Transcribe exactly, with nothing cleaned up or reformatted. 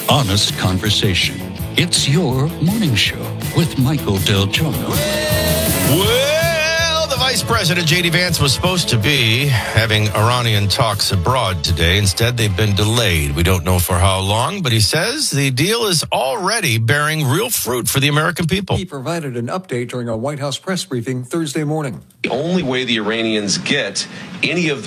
honest conversation. It's your morning show with Michael Del Giorno. Well, the Vice President, J D Vance, was supposed to be having Iranian talks abroad today. Instead, they've been delayed. We don't know for how long, but he says the deal is already bearing real fruit for the American people. He provided an update during a White House press briefing Thursday morning. The only way the Iranians get any of